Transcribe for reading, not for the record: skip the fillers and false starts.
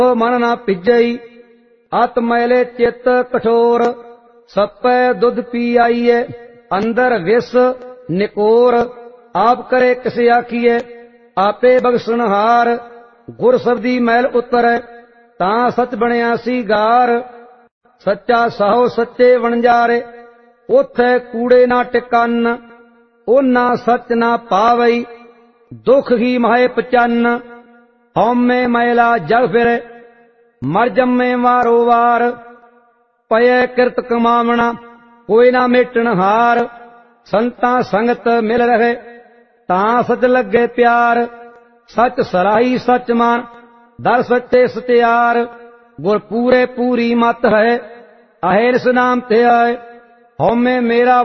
मन न पिजई अत मैले चित कठोर सपै दुध पी आईए अंदर विष निकोर आप करे किसे आखिए आपे बख्शनहार गुर शब्दी मैल उतरै तां सच बनिया सी गार सच्चा साहो सच्चे वणजारे उथे कूड़े ना टिकन ओना सच ना पावई दुख ही माहे पचन हौमे मैला जग फिरे मर जम्मे वारो वार पये किरत कमावना कोई ना मेटन हार संतां संगत मिल रहे तां सच लगे प्यार सच सराही सच मान दर सच्चे सत्यार गुर पूरे पूरी मत है अहेर नाम ते आए हौमे मेरा